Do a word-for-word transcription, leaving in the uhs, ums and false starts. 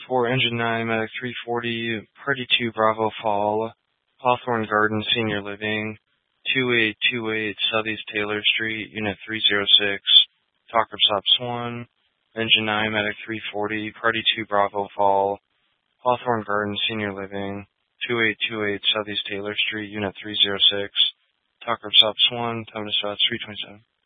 For Engine nine, Medic three forty, Party two Bravo Fall, Hawthorne Garden Senior Living, two eight two eight Southeast Taylor Street, Unit three oh six, Talker Stop Swan. Engine nine, Medic three forty, Party two Bravo Fall, Hawthorne Garden Senior Living, two eight two eight Southeast Taylor Street, Unit three oh six, Talker Stop Swan. Time to start three twenty-seven.